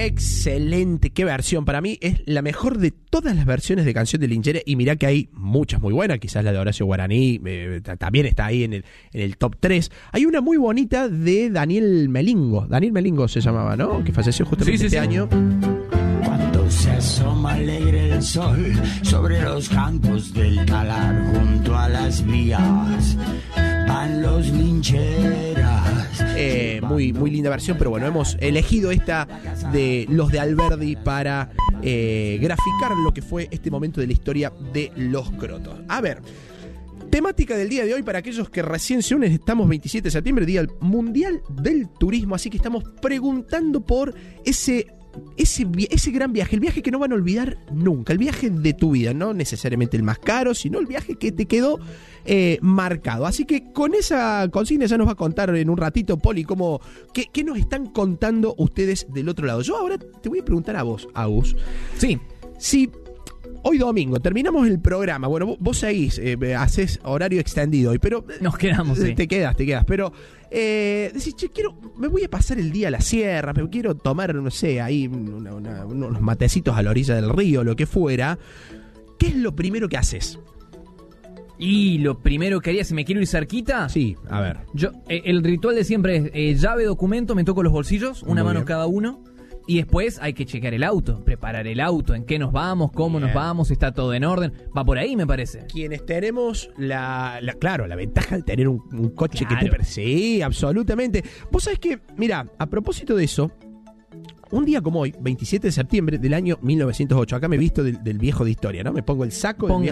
Excelente, qué versión. Para mí es la mejor de todas las versiones de Canción de Lingere. Y mirá que hay muchas muy buenas. Quizás la de Horacio Guaraní también está ahí en el top 3. Hay una muy bonita de Daniel Melingo. Daniel Melingo se llamaba, ¿no? Que falleció justamente este año. Cuando se asoma alegre el sol sobre los campos del talar, junto a las vías van los lincheras. Muy, muy linda versión, pero bueno, hemos elegido esta de los de Alberdi para graficar lo que fue este momento de la historia de los Crotos. A ver, temática del día de hoy para aquellos que recién se unen. Estamos 27 de septiembre, Día Mundial del Turismo, así que estamos preguntando por ese gran viaje, el viaje que no van a olvidar nunca, el viaje de tu vida, no necesariamente el más caro, sino el viaje que te quedó marcado. Así que con esa consigna ya nos va a contar en un ratito, Poli, qué nos están contando ustedes del otro lado. Yo ahora te voy a preguntar a vos, Agus. Sí. Si hoy domingo terminamos el programa, bueno, vos seguís, haces horario extendido hoy, pero nos quedamos, sí. Te quedas, pero decís, che, me voy a pasar el día a la sierra, me quiero tomar, no sé, ahí unos matecitos a la orilla del río, lo que fuera. ¿Qué es lo primero que haces? Y lo primero que haría, si me quiero ir cerquita. Sí, a ver. Yo, el ritual de siempre es llave, documento, me toco los bolsillos, una mano cada uno. Y después hay que chequear el auto, preparar el auto, en qué nos vamos, cómo nos vamos, está todo en orden. Va por ahí, me parece. Quienes tenemos la ventaja de tener un coche que te... Sí, absolutamente. Vos sabés que, mira, a propósito de eso, un día como hoy, 27 de septiembre del año 1908, acá me he visto del viejo de historia, ¿no? Me pongo el saco del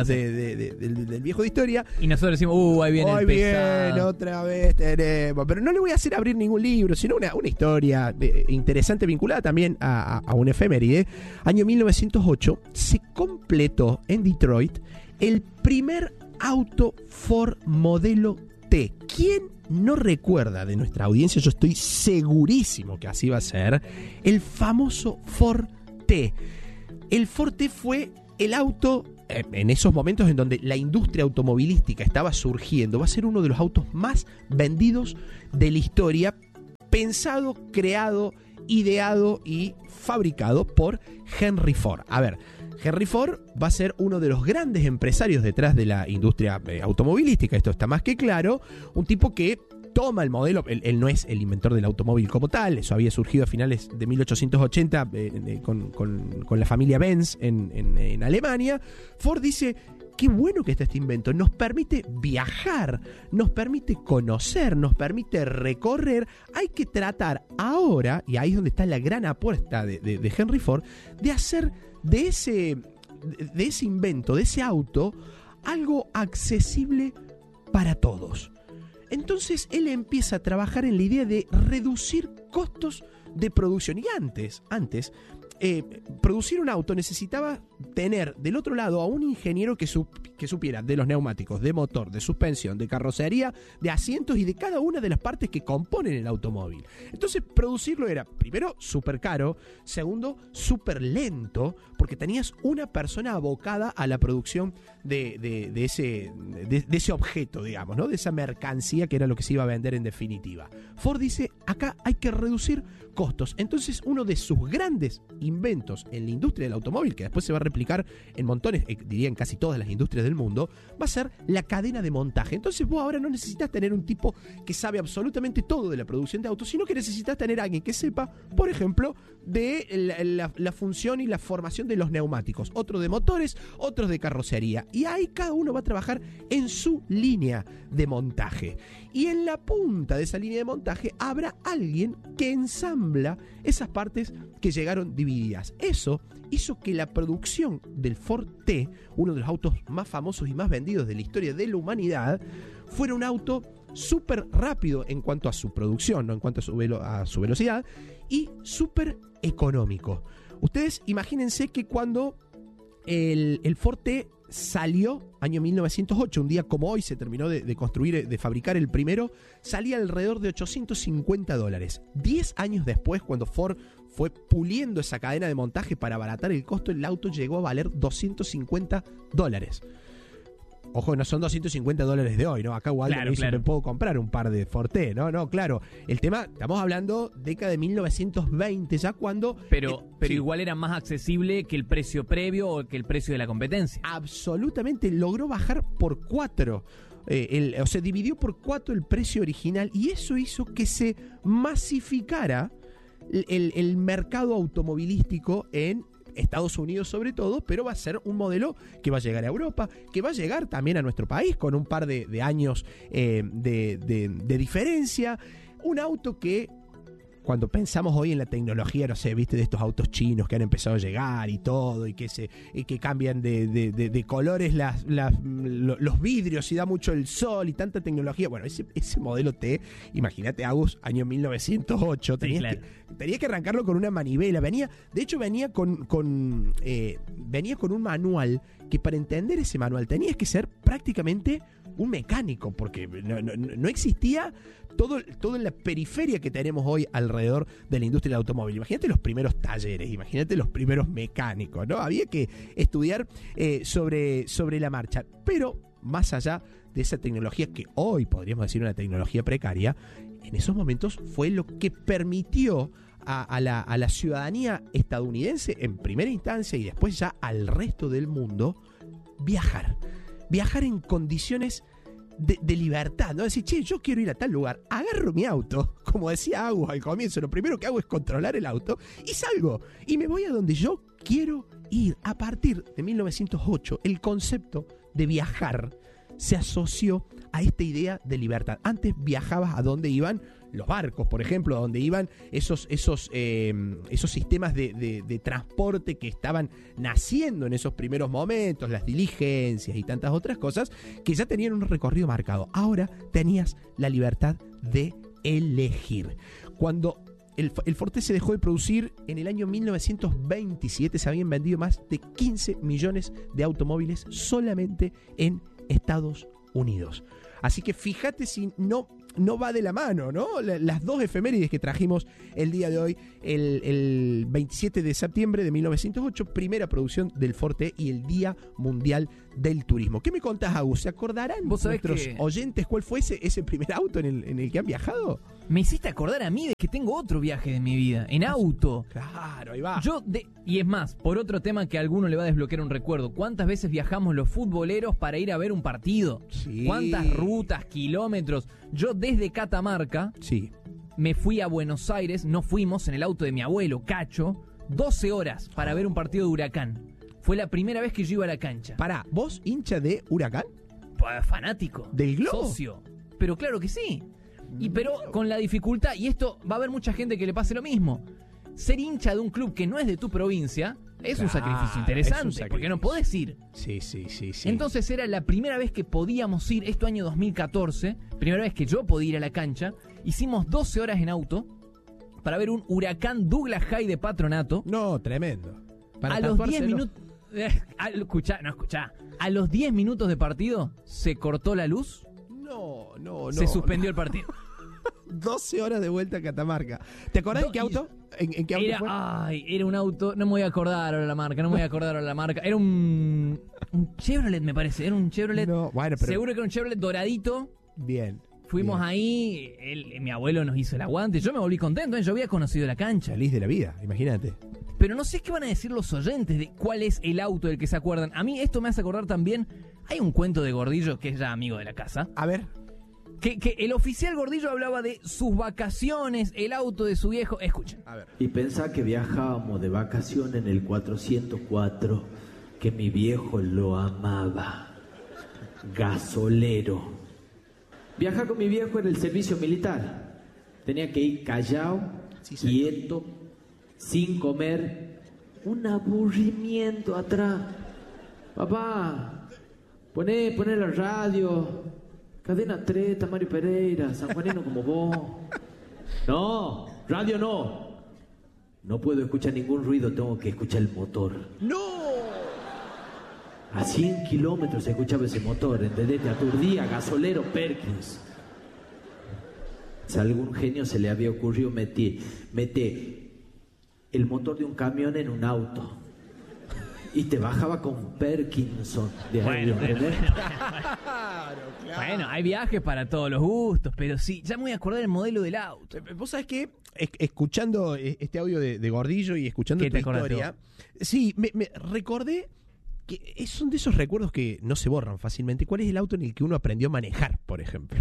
viejo de historia. Y nosotros decimos, ahí viene el pesado. Bien, otra vez tenemos. Pero no le voy a hacer abrir ningún libro, sino una historia interesante vinculada también a un efeméride. Año 1908, se completó en Detroit el primer auto Ford modelo T. ¿Quién no recuerda de nuestra audiencia? Yo estoy segurísimo que así va a ser. El famoso Ford T. El Ford T fue el auto, en esos momentos en donde la industria automovilística estaba surgiendo, va a ser uno de los autos más vendidos de la historia, pensado, creado, ideado y fabricado por Henry Ford. A ver, Henry Ford va a ser uno de los grandes empresarios detrás de la industria automovilística, esto está más que claro, un tipo que toma el modelo, él no es el inventor del automóvil como tal, eso había surgido a finales de 1880 con la familia Benz en Alemania. Ford dice, qué bueno que está este invento, nos permite viajar, nos permite conocer, nos permite recorrer. Hay que tratar ahora, y ahí es donde está la gran apuesta de Henry Ford, de hacer de ese invento, de ese auto, algo accesible para todos. Entonces él empieza a trabajar en la idea de reducir costos de producción. Y antes, producir un auto necesitaba tener del otro lado a un ingeniero que supiera de los neumáticos, de motor, de suspensión, de carrocería, de asientos y de cada una de las partes que componen el automóvil. Entonces producirlo era, primero, súper caro, segundo, súper lento, porque tenías una persona abocada a la producción de ese objeto, digamos, ¿no? De esa mercancía que era lo que se iba a vender en definitiva. Ford dice, acá hay que reducir costos. Entonces uno de sus grandes inventos en la industria del automóvil, que después se va a replicar en montones, diría en casi todas las industrias del mundo, va a ser la cadena de montaje. Entonces vos ahora no necesitas tener un tipo que sabe absolutamente todo de la producción de autos, sino que necesitas tener a alguien que sepa, por ejemplo, de la función y la formación de los neumáticos, otro de motores, otros de carrocería, y ahí cada uno va a trabajar en su línea de montaje. Y en la punta de esa línea de montaje habrá alguien que ensambla esas partes que llegaron divididas. Eso hizo que la producción del Ford T, uno de los autos más famosos y más vendidos de la historia de la humanidad, fuera un auto súper rápido en cuanto a su producción, no en cuanto a su velocidad, y súper económico. Ustedes imagínense que cuando el Ford T salió, año 1908, un día como hoy se terminó de construir, de fabricar el primero, salía alrededor de $850. 10 años después, cuando Ford fue puliendo esa cadena de montaje para abaratar el costo, el auto llegó a valer $250. Ojo, no son $250 de hoy, ¿no? Acá Waldo me dice, me puedo comprar un par de Forte, ¿no? Claro. El tema, estamos hablando década de 1920, ya cuando... Pero igual era más accesible que el precio previo o que el precio de la competencia. Absolutamente, logró bajar por 4. O sea, dividió por 4 el precio original y eso hizo que se masificara el mercado automovilístico en Estados Unidos sobre todo, pero va a ser un modelo que va a llegar a Europa, que va a llegar también a nuestro país con un par de años de diferencia. Un auto que, cuando pensamos hoy en la tecnología, no sé, viste, de estos autos chinos que han empezado a llegar y todo, y que cambian de colores los vidrios y da mucho el sol y tanta tecnología. Bueno, ese modelo T, imagínate, Agus, año 1908, tenías que arrancarlo con una manivela. Venía con un manual que, para entender ese manual tenías que ser prácticamente un mecánico, porque no existía todo en la periferia que tenemos hoy alrededor de la industria del automóvil. Imagínate los primeros talleres, imagínate los primeros mecánicos, ¿no? Había que estudiar sobre la marcha. Pero más allá de esa tecnología, que hoy podríamos decir una tecnología precaria, en esos momentos fue lo que permitió a la ciudadanía estadounidense en primera instancia y después ya al resto del mundo viajar en condiciones de libertad, ¿no? Decir, che, yo quiero ir a tal lugar, agarro mi auto, como decía Agus al comienzo, lo primero que hago es controlar el auto y salgo y me voy a donde yo quiero ir. A partir de 1908, el concepto de viajar se asoció a esta idea de libertad. Antes viajabas a donde iban los barcos, por ejemplo, a donde iban esos sistemas de transporte que estaban naciendo en esos primeros momentos, las diligencias y tantas otras cosas, que ya tenían un recorrido marcado. Ahora tenías la libertad de elegir. Cuando el Forte se dejó de producir en el año 1927, se habían vendido más de 15 millones de automóviles solamente en Estados Unidos. Así que fíjate si no va de la mano, ¿no? Las dos efemérides que trajimos el día de hoy, el 27 de septiembre de 1908, primera producción del Forte, y el Día Mundial del Turismo. ¿Qué me contás, Agus? ¿Se acordarán nuestros oyentes cuál fue ese primer auto en el que han viajado? Me hiciste acordar a mí de que tengo otro viaje de mi vida, en auto. Claro, ahí va. Y es más, por otro tema que a alguno le va a desbloquear un recuerdo, ¿cuántas veces viajamos los futboleros para ir a ver un partido? Sí. ¿Cuántas rutas, kilómetros? Yo desde Catamarca me fui a Buenos Aires, nos fuimos en el auto de mi abuelo, Cacho, 12 horas para ver un partido de Huracán. Fue la primera vez que yo iba a la cancha. Pará, ¿vos hincha de Huracán? Fanático. ¿Del Globo? Socio. Pero claro que sí. Pero con la dificultad, y esto va a haber mucha gente que le pase lo mismo, ser hincha de un club que no es de tu provincia es un sacrificio interesante, porque no podés ir. Sí. Entonces era la primera vez que podíamos ir, esto año 2014, primera vez que yo podía ir a la cancha. Hicimos 12 horas en auto para ver un Huracán Douglas High de Patronato. No, tremendo. A los 10 minutos... Escuchá. A los 10 minutos de partido se cortó la luz. No. Se suspendió el partido. 12 horas de vuelta a Catamarca. ¿Te acordás en qué auto? ¿En qué auto fue? Era un auto, no me voy a acordar ahora la marca, Era un Chevrolet, me parece. Era un Chevrolet. No, bueno, pero... Seguro que era un Chevrolet doradito. Bien. Fuimos ahí, mi abuelo nos hizo el aguante. Yo me volví contento, yo había conocido la cancha. Feliz de la vida, imagínate. Pero no sé qué van a decir los oyentes de cuál es el auto del que se acuerdan. A mí esto me hace acordar también. Hay un cuento de Gordillo que es ya amigo de la casa. A ver. Que el oficial Gordillo hablaba de sus vacaciones, el auto de su viejo. Escuchen. A ver. Y pensá que viajábamos de vacaciones en el 404, que mi viejo lo amaba. Gasolero. Viajar con mi viejo en el servicio militar. Tenía que ir callado, quieto, sin comer. Un aburrimiento atrás. Papá, poné la radio. Cadena 3, Tamario Pereira, sanjuanino como vos. No, radio no. No puedo escuchar ningún ruido, tengo que escuchar el motor. ¡No! A 100 kilómetros se escuchaba ese motor, ¿entendés? Te aturdía, gasolero, Perkins. Si a algún genio se le había ocurrido meter el motor de un camión en un auto. y te bajaba con Parkinson de ahí, ¿entendés? Claro. Bueno, hay viajes para todos los gustos, pero sí, ya me voy a acordar el modelo del auto. Vos sabés que escuchando este audio de Gordillo y escuchando ¿Qué tu te acordaste historia, sí, me recordé que son de esos recuerdos que no se borran fácilmente. ¿Cuál es el auto en el que uno aprendió a manejar, por ejemplo?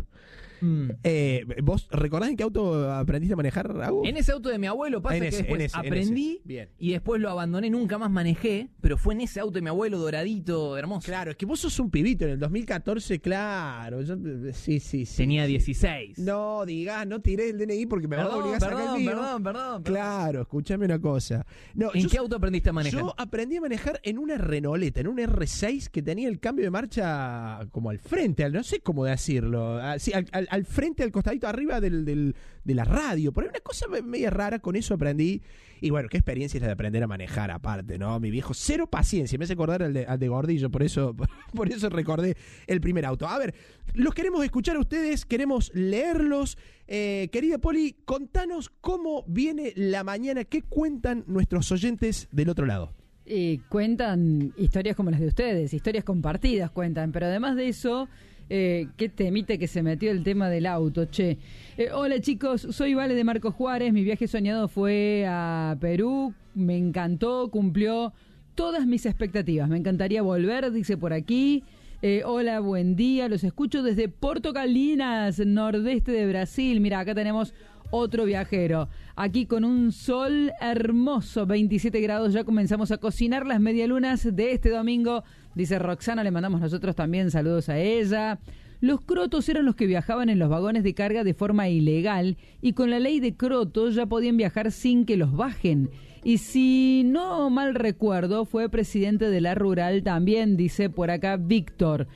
¿Vos recordás en qué auto aprendiste a manejar, Agus? En ese auto de mi abuelo, pasa que después aprendí Bien. y después lo abandoné, nunca más manejé, pero fue en ese auto de mi abuelo doradito, hermoso. Claro, es que vos sos un pibito en el 2014, claro. Sí. Tenía 16. No digas, no tiré el DNI porque me vas a obligar a sacar el mío. Perdón. Claro, escúchame una cosa. No, ¿En qué auto aprendiste a manejar? Yo aprendí a manejar en una Renoleta, en un R6 que tenía el cambio de marcha como al frente, no sé cómo decirlo, así, al frente, al costadito arriba de la radio. Por ahí una cosa media rara, con eso aprendí. Y bueno, qué experiencia es la de aprender a manejar aparte, ¿no? Mi viejo, cero paciencia, me hace acordar al de Gordillo, por eso recordé el primer auto. A ver, los queremos escuchar a ustedes, queremos leerlos. Querida Poli, contanos cómo viene la mañana, qué cuentan nuestros oyentes del otro lado. Cuentan historias como las de ustedes, historias compartidas cuentan, pero además de eso, qué temita que se metió el tema del auto, che. Hola chicos, soy Vale de Marcos Juárez, mi viaje soñado fue a Perú, me encantó, cumplió todas mis expectativas, me encantaría volver, dice por aquí. Hola, buen día, los escucho desde Porto Calinas, nordeste de Brasil. Mira, acá tenemos otro viajero. Aquí con un sol hermoso, 27 grados, ya comenzamos a cocinar las medialunas de este domingo. Dice Roxana, le mandamos nosotros también saludos a ella. Los crotos eran los que viajaban en los vagones de carga de forma ilegal y con la ley de crotos ya podían viajar sin que los bajen. Y si no mal recuerdo, fue presidente de la Rural también, dice por acá Víctor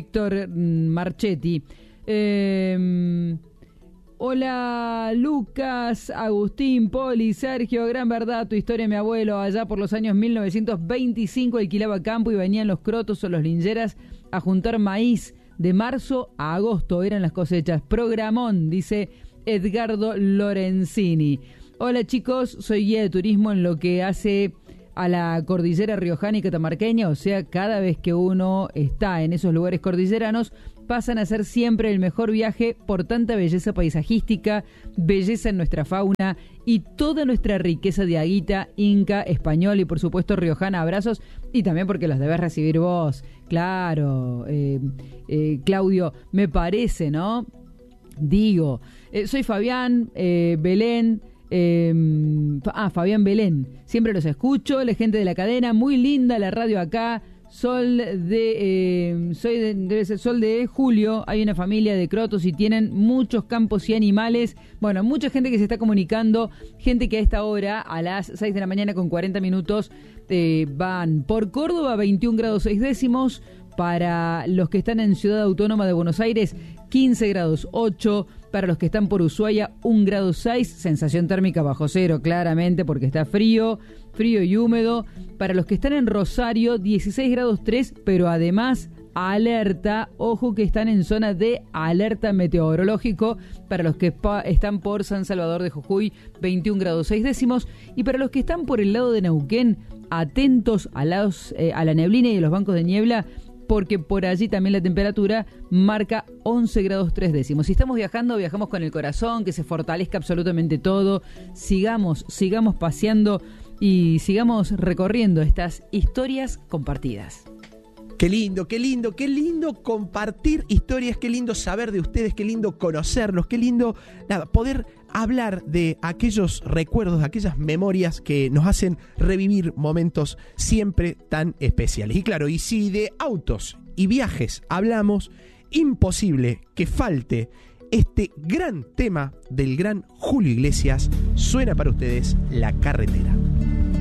Marchetti. Hola Lucas, Agustín, Poli, Sergio, gran verdad tu historia, mi abuelo allá por los años 1925 alquilaba campo y venían los crotos o los lingeras a juntar maíz de marzo a agosto, eran las cosechas. Programón, dice Edgardo Lorenzini. Hola chicos, soy guía de turismo en lo que hace a la cordillera riojana y catamarqueña, o sea, cada vez que uno está en esos lugares cordilleranos, pasan a ser siempre el mejor viaje por tanta belleza paisajística, belleza en nuestra fauna y toda nuestra riqueza de aguita, inca, español y por supuesto riojana. Abrazos y también porque los debes recibir vos, claro, Claudio, me parece, ¿no? Digo, soy Fabián Belén. Fabián Belén, siempre los escucho, la gente de la cadena, muy linda la radio acá. Debe ser Sol de Julio, hay una familia de crotos y tienen muchos campos y animales. Bueno, mucha gente que se está comunicando, gente que a esta hora, a las 6 de la mañana con 40 minutos, van por Córdoba 21 grados 6 décimos, para los que están en Ciudad Autónoma de Buenos Aires 15 grados 8, para los que están por Ushuaia 1 grado 6, sensación térmica bajo cero claramente porque está frío y húmedo. Para los que están en Rosario 16 grados 3, pero además alerta, ojo que están en zona de alerta meteorológico. Para los que están por San Salvador de Jujuy 21 grados 6 décimos, y para los que están por el lado de Neuquén, atentos a la neblina y a los bancos de niebla, porque por allí también la temperatura marca 11 grados 3 décimos. Si estamos viajando, viajamos con el corazón, que se fortalezca absolutamente todo. Sigamos paseando y sigamos recorriendo estas historias compartidas. Qué lindo compartir historias, qué lindo saber de ustedes, qué lindo conocerlos, qué lindo poder hablar de aquellos recuerdos, de aquellas memorias que nos hacen revivir momentos siempre tan especiales. Y claro, y si de autos y viajes hablamos, imposible que falte este gran tema del gran Julio Iglesias. Suena para ustedes La Carretera.